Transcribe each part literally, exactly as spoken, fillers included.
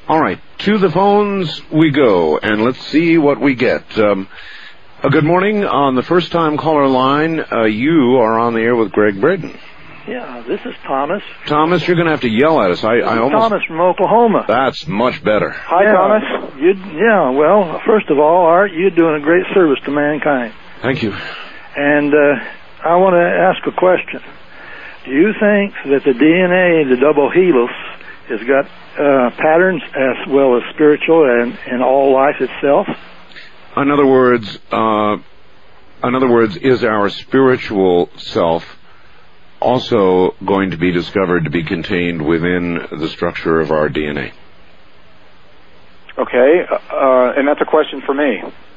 All right, to the phones we go, and let's see what we get. Um, uh, good morning. On the first-time caller line, uh, you are on the air with Greg Braden. Yeah, this is Thomas. Thomas, you're going to have to yell at us. I, I almost... Thomas from Oklahoma. That's much better. Hi, yeah, Thomas. You, yeah, well, first of all, Art, you're doing a great service to mankind. Thank you. And uh, I want to ask a question. Do you think that the D N A, the double helix, has got uh, patterns as well as spiritual and, and all life itself? In other words, uh, in other words, is our spiritual self also going to be discovered to be contained within the structure of our D N A? Okay, uh, and that's a question for me.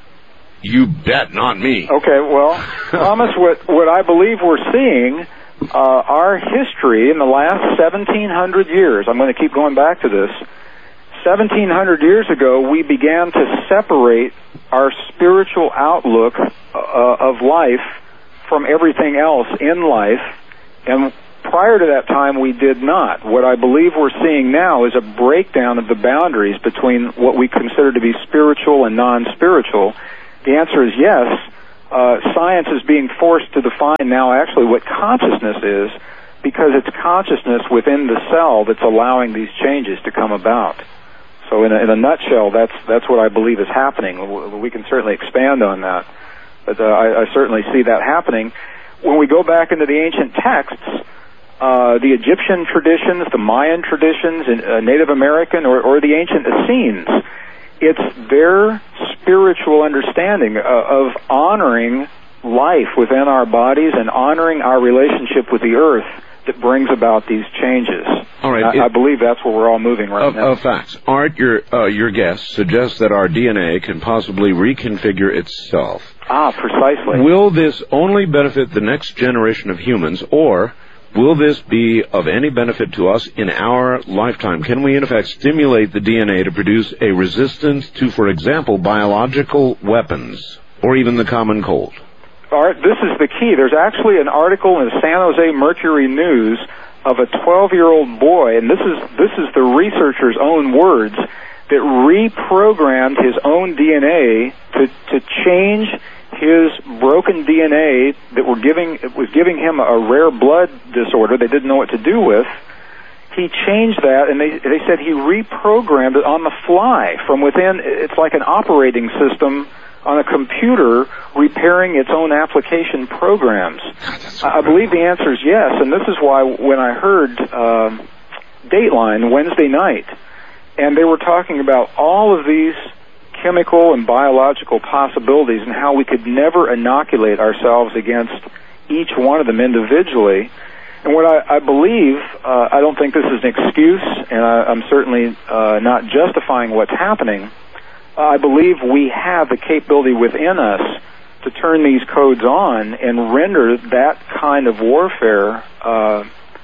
You bet, not me. Okay, well, Thomas, what, what I believe we're seeing, uh, our history in the last seventeen hundred years, I'm going to keep going back to this, seventeen hundred years ago, we began to separate our spiritual outlook uh, of life from everything else in life. And prior to that time, we did not. What I believe we're seeing now is a breakdown of the boundaries between what we consider to be spiritual and non-spiritual. The answer is yes. Uh, science is being forced to define now actually what consciousness is, because it's consciousness within the cell that's allowing these changes to come about. So in a, in a nutshell, that's that's what I believe is happening. We can certainly expand on that, but uh, I, I certainly see that happening. When we go back into the ancient texts, uh, the Egyptian traditions, the Mayan traditions, uh, Native American, or, or the ancient Essenes, it's their spiritual understanding uh, of honoring life within our bodies and honoring our relationship with the earth that brings about these changes. All right, I, it, I believe that's where we're all moving right of, now. Of facts. Art, your, uh, your guest suggests that our D N A can possibly reconfigure itself. Ah, precisely. Will this only benefit the next generation of humans, or will this be of any benefit to us in our lifetime? Can we, in effect, stimulate the D N A to produce a resistance to, for example, biological weapons, or even the common cold? Art, this is the key. There's actually an article in the San Jose Mercury News of a twelve-year-old boy, and this is this is the researcher's own words, that reprogrammed his own D N A to to change his broken D N A that were giving was giving him a rare blood disorder they didn't know what to do with. He changed that, and they they said he reprogrammed it on the fly from within. It's like an operating system on a computer repairing its own application programs. I believe the answer is yes, and this is why when I heard uh, Dateline Wednesday night, and they were talking about all of these chemical and biological possibilities and how we could never inoculate ourselves against each one of them individually. And what I, I believe, uh, I don't think this is an excuse, and I, I'm certainly uh, not justifying what's happening. I believe we have the capability within us to turn these codes on and render that kind of warfare, uh,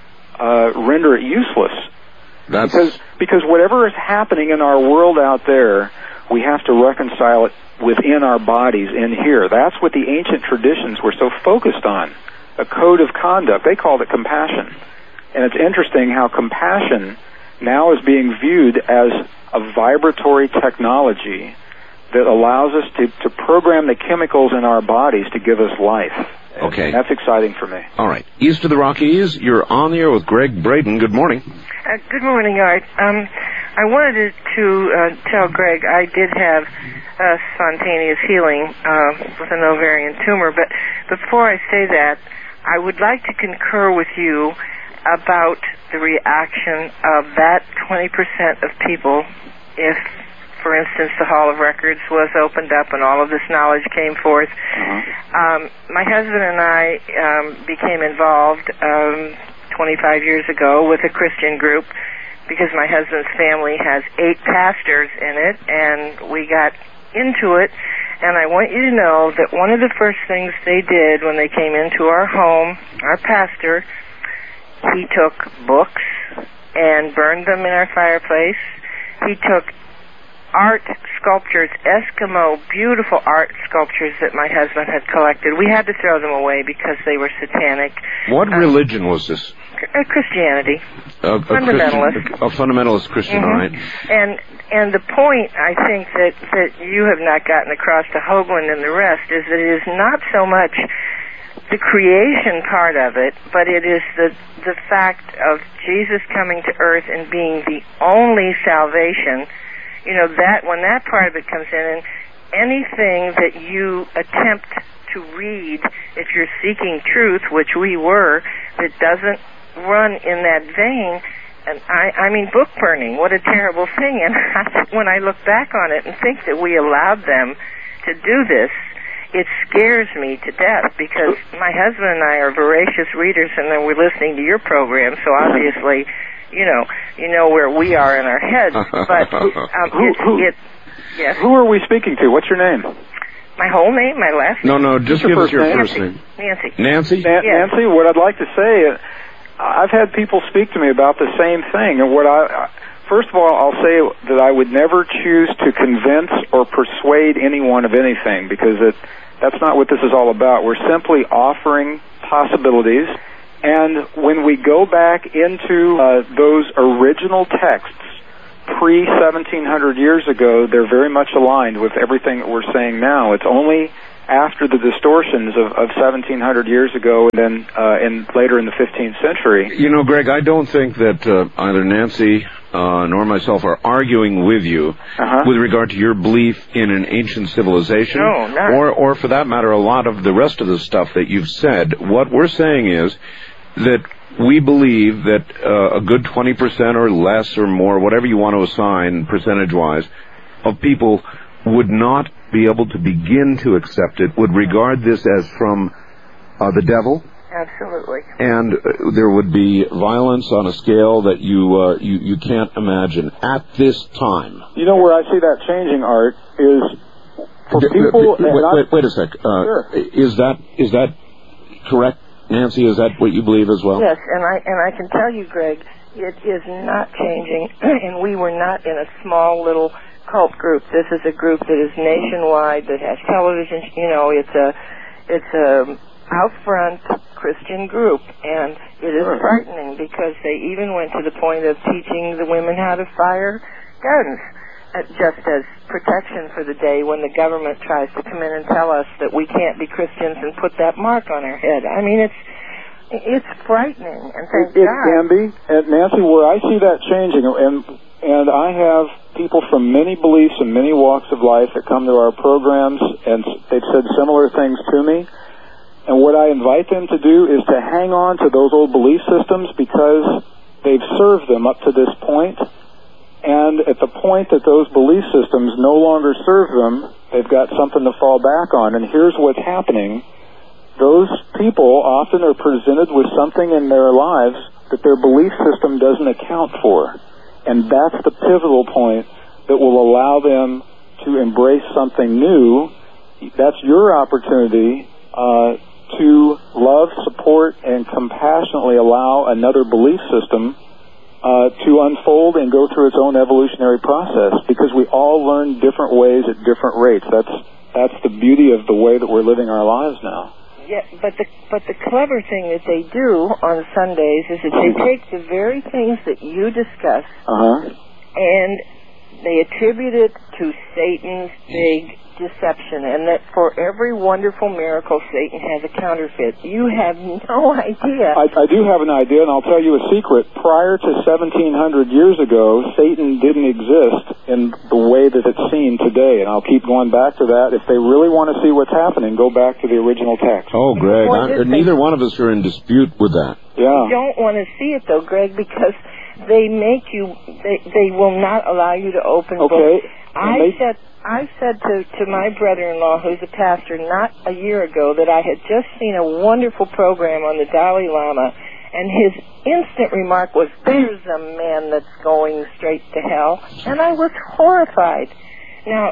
uh, render it useless. That's... Because, because whatever is happening in our world out there, we have to reconcile it within our bodies in here. That's what the ancient traditions were so focused on, a code of conduct. They called it compassion. And it's interesting how compassion now is being viewed as a vibratory technology that allows us to, to program the chemicals in our bodies to give us life. Okay. And that's exciting for me. All right. East of the Rockies, you're on the air with Greg Braden. Good morning. Uh, good morning, Art. Um, I wanted to uh, tell Greg I did have uh, spontaneous healing uh, with an ovarian tumor, but before I say that, I would like to concur with you about the reaction of that twenty percent of people if, for instance, the Hall of Records was opened up and all of this knowledge came forth. Uh-huh. Um, my husband and I um, became involved um, twenty-five years ago with a Christian group because my husband's family has eight pastors in it, and we got into it. And I want you to know that one of the first things they did when they came into our home, our pastor, he took books and burned them in our fireplace. He took art sculptures, Eskimo, beautiful art sculptures that my husband had collected. We had to throw them away because they were satanic. What um, religion was this? Uh, Christianity. A, a fundamentalist. Christian, a fundamentalist Christian, Mm-hmm. all right. And and the point, I think, that, that you have not gotten across to Hoagland and the rest is that it is not so much the creation part of it, but it is the the fact of Jesus coming to earth and being the only salvation. You know, that when that part of it comes in, and anything that you attempt to read, if you're seeking truth, which we were, that doesn't run in that vein, and I, I mean, book burning, what a terrible thing. And I, when I look back on it and think that we allowed them to do this, it scares me to death, because my husband and I are voracious readers, and then we're listening to your program, so obviously, you know, you know where we are in our heads. But um, who, it, who, it, yes. Who are we speaking to? What's your name? My whole name, my last No, no, just What's your give us first your name? first name. Nancy. Nancy? Na- Yes. Nancy, what I'd like to say, uh, I've had people speak to me about the same thing, and what I, first of all, I'll say that I would never choose to convince or persuade anyone of anything, because it, that's not what this is all about. We're simply offering possibilities, and when we go back into uh, those original texts, pre seventeen hundred years ago, they're very much aligned with everything that we're saying now. It's only after the distortions of, of seventeen hundred years ago, and then uh, in, later in the fifteenth century. You know, Greg, I don't think that uh, either Nancy uh, nor myself are arguing with you Uh-huh. with regard to your belief in an ancient civilization, No, not. or, or for that matter, a lot of the rest of the stuff that you've said. What we're saying is that we believe that uh, a good twenty percent or less or more, whatever you want to assign percentage-wise, of people would not be able to begin to accept it, would regard this as from uh, the devil, Absolutely. and uh, there would be violence on a scale that you, uh, you you can't imagine at this time. You know where I see that changing, Art, is for D- people... wait, and I- wait, wait a sec. Uh, Sure. Is that is that correct, Nancy? Is that what you believe as well? Yes, and I and I can tell you, Greg, it is not changing, and we were not in a small little cult group. This is a group that is nationwide, that has television. You know, it's a it's a out front Christian group, and it is frightening, because they even went to the point of teaching the women how to fire guns, uh, just as protection for the day when the government tries to come in and tell us that we can't be Christians and put that mark on our head. I mean, it's it's frightening, and thank It God. can be. And Nancy, where I see that changing, and and I have people from many beliefs and many walks of life that come to our programs, and they've said similar things to me. And what I invite them to do is to hang on to those old belief systems, because they've served them up to this point. And at the point that those belief systems no longer serve them, they've got something to fall back on. And here's what's happening. Those people often are presented with something in their lives that their belief system doesn't account for. And that's the pivotal point that will allow them to embrace something new. That's your opportunity uh, to love, support, and compassionately allow another belief system uh, to unfold and go through its own evolutionary process, because we all learn different ways at different rates. That's that's the beauty of the way that we're living our lives now. Yeah, but the but the clever thing that they do on Sundays is that they take the very things that you discuss, Uh-huh. and they attribute it to Satan's big deception, and that for every wonderful miracle, Satan has a counterfeit. You have no idea. I, I do have an idea, and I'll tell you a secret. Prior to seventeen hundred years ago, Satan didn't exist in the way that it's seen today, and I'll keep going back to that. If they really want to see what's happening, go back to the original text. Oh, Greg, Well, I, neither one of us are in dispute with that. Yeah. You don't want to see it, though, Greg, because they make you, they, they will not allow you to open Okay. books. I they- said, I said to, to my brother-in-law, who's a pastor, not a year ago, that I had just seen a wonderful program on the Dalai Lama, and his instant remark was, "There's a man that's going straight to hell," and I was horrified. Now,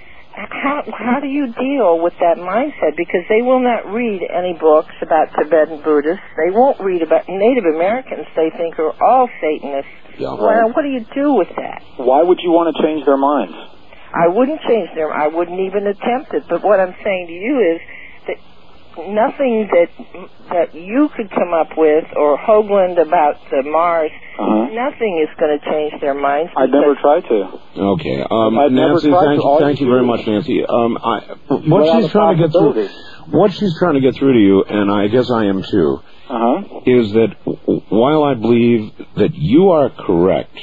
how how do you deal with that mindset? Because they will not read any books about Tibetan Buddhists. They won't read about Native Americans. They think are all Satanists. Yeah. Well, what do you do with that? Why would you want to change their minds? I wouldn't change their, I wouldn't even attempt it. But what I'm saying to you is that nothing that that you could come up with, or Hoagland about the Mars, uh-huh. nothing is going to change their minds. I'd never tried to. Okay, um, Nancy, thank, you, thank you very much, Nancy. Um, I, what she's trying to get through, what she's trying to get through to you, and I guess I am too, uh-huh. is that while I believe that you are correct,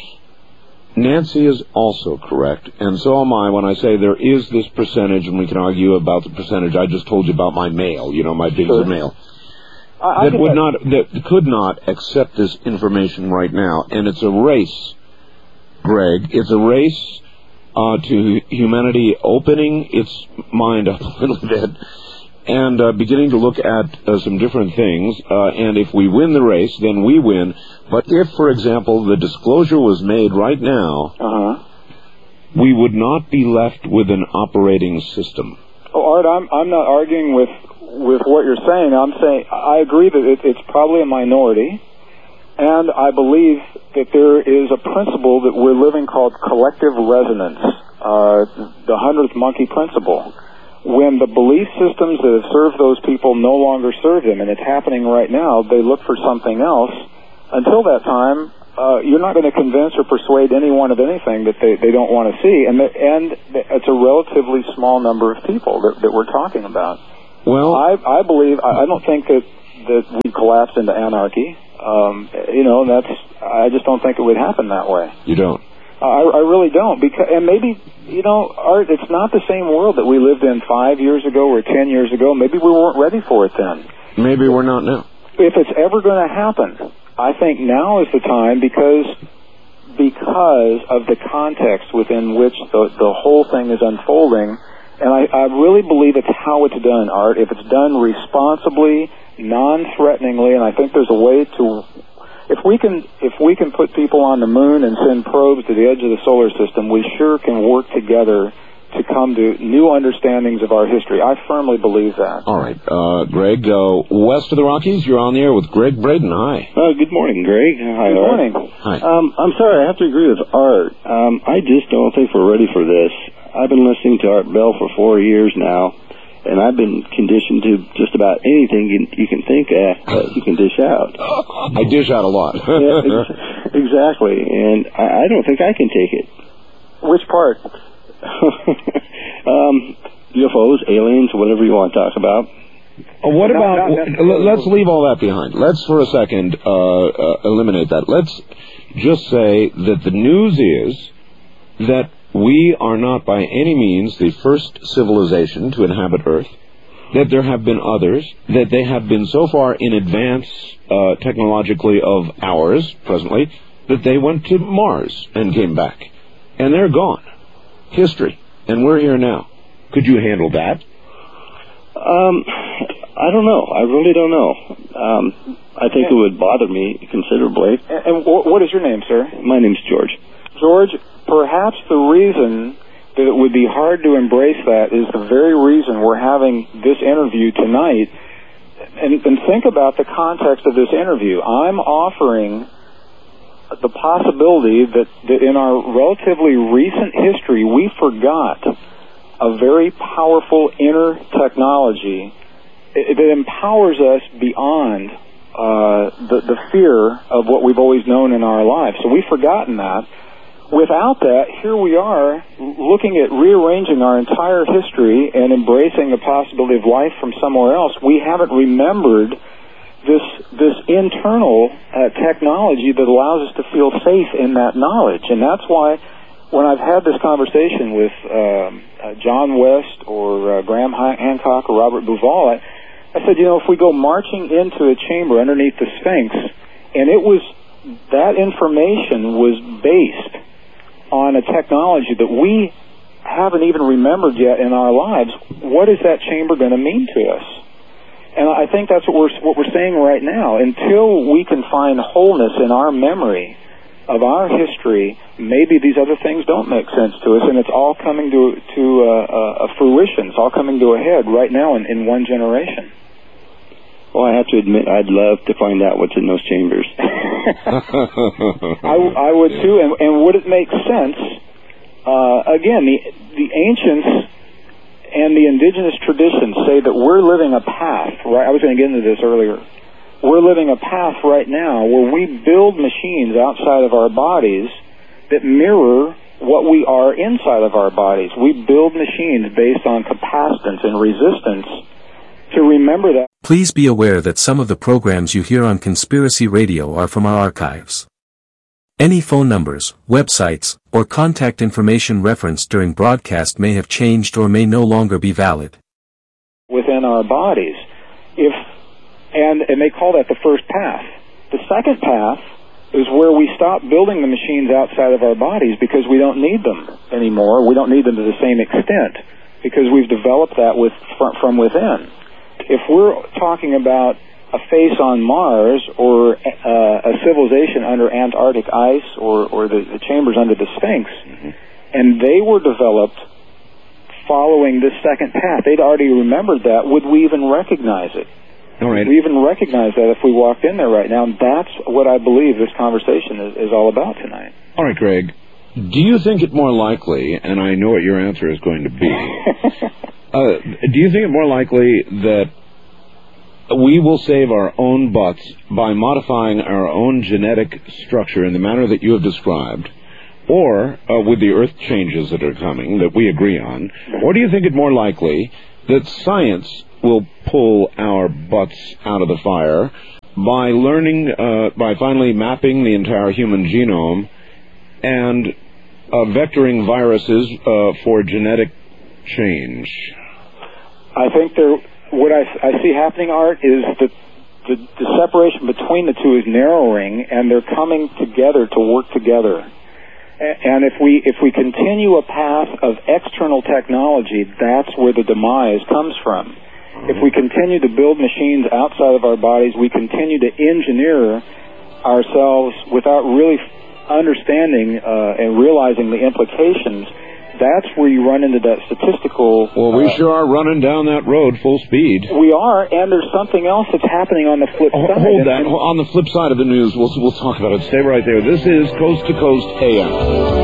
Nancy is also correct, and so am I when I say there is this percentage, and we can argue about the percentage. I just told you about my male, you know, my big sure. male, I, that I would that... not, that could not accept this information right now, and it's a race, Greg. It's a race uh, to humanity opening its mind up a little bit and uh, beginning to look at uh, some different things, uh, and if we win the race, then we win. But if, for example, the disclosure was made right now, uh-huh. we would not be left with an operating system. Oh, Art, I'm, I'm not arguing with with what you're saying. I'm saying I agree that it, it's probably a minority, and I believe that there is a principle that we're living called collective resonance, uh, the hundredth monkey principle. When the belief systems that have served those people no longer serve them, and it's happening right now, they look for something else. Until that time, uh, you're not going to convince or persuade anyone of anything that they, they don't want to see, and the, and it's a relatively small number of people that, that we're talking about. Well, I, I believe I, I don't think that that we collapsed into anarchy. Um, you know, that's I just don't think it would happen that way. You don't. I, I really don't, because, and maybe, you know, Art, it's not the same world that we lived in five years ago or ten years ago. Maybe we weren't ready for it then. Maybe we're not now. If it's ever going to happen, I think now is the time, because because of the context within which the the whole thing is unfolding, and I, I really believe it's how it's done, Art. If it's done responsibly, non-threateningly, and I think there's a way to. If we can, if we can put people on the moon and send probes to the edge of the solar system, we sure can work together to come to new understandings of our history. I firmly believe that. All right, uh, Greg, uh, west of the Rockies, you're on the air with Greg Braden. Hi. Uh, good morning, Greg. Hi, good Art. morning. Hi. Um, I'm sorry, I have to agree with Art. Um, I just don't think we're ready for this. I've been listening to Art Bell for four years now, and I've been conditioned to just about anything you, you can think of, uh, you can dish out. I dish out a lot. Yeah, ex- exactly, and I, I don't think I can take it. Which part? um, U F Os, aliens, whatever you want to talk about. Uh, what about, not, not let's leave all that behind. Let's for a second uh, uh, eliminate that. Let's just say that the news is that we are not by any means the first civilization to inhabit Earth, that there have been others, that they have been so far in advance uh, technologically of ours presently, that they went to Mars and came back. And they're gone. History. And we're here now. Could you handle that? Um, I don't know. I really don't know. Um, I think it would bother me considerably. And, and what is your name, sir? My name's George. George, perhaps the reason that it would be hard to embrace that is the very reason we're having this interview tonight. And, and think about the context of this interview. I'm offering the possibility that, that in our relatively recent history, we forgot a very powerful inner technology that empowers us beyond uh, the, the fear of what we've always known in our lives. So we've forgotten that. Without that, here we are looking at rearranging our entire history and embracing the possibility of life from somewhere else. We haven't remembered this this internal uh, technology that allows us to feel safe in that knowledge. And that's why when I've had this conversation with um, uh, John West or uh, Graham Hancock or Robert Bauval, I, I said, you know, if we go marching into a chamber underneath the Sphinx, and it was, that information was based on a technology that we haven't even remembered yet in our lives, what is that chamber going to mean to us? And I think that's what we're what we're saying right now. Until we can find wholeness in our memory of our history, maybe these other things don't make sense to us, and it's all coming to to uh, a fruition. It's all coming to a head right now in, in one generation. Well, I have to admit, I'd love to find out what's in those chambers. I, I would too, and, and would it make sense? Uh, again, the the ancients and the indigenous traditions say that we're living a path, right? I was going to get into this earlier. We're living a path right now where we build machines outside of our bodies that mirror what we are inside of our bodies. We build machines based on capacitance and resistance to remember that. Please be aware that some of the programs you hear on Conspiracy Radio are from our archives. Any phone numbers, websites, or contact information referenced during broadcast may have changed or may no longer be valid. Within our bodies. If, and, and they call that the first path. The second path is where we stop building the machines outside of our bodies because we don't need them anymore. We don't need them to the same extent because we've developed that with, from within. If we're talking about a face on Mars or uh, a civilization under Antarctic ice or, or the, the chambers under the Sphinx, mm-hmm. and they were developed following this second path, they'd already remembered that, would we even recognize it? All right. Would we even recognize that if we walked in there right now? And that's what I believe this conversation is, is all about tonight. All right, Greg. Do you think it more likely, and I know what your answer is going to be, uh, do you think it more likely that we will save our own butts by modifying our own genetic structure in the manner that you have described, or uh, with the Earth changes that are coming that we agree on, or do you think it more likely that science will pull our butts out of the fire by learning, uh, by finally mapping the entire human genome and uh, vectoring viruses uh, for genetic change? I think there... What I, I see happening, Art, is that the, the separation between the two is narrowing, and they're coming together to work together. And if we if we continue a path of external technology, that's where the demise comes from. If we continue to build machines outside of our bodies, we continue to engineer ourselves without really understanding uh, and realizing the implications. That's where you run into that statistical... Well, we uh, sure are running down that road full speed. We are, and there's something else that's happening on the flip oh, side. Hold that. On the flip side of the news, we'll, we'll talk about it. Stay right there. This is Coast to Coast A M.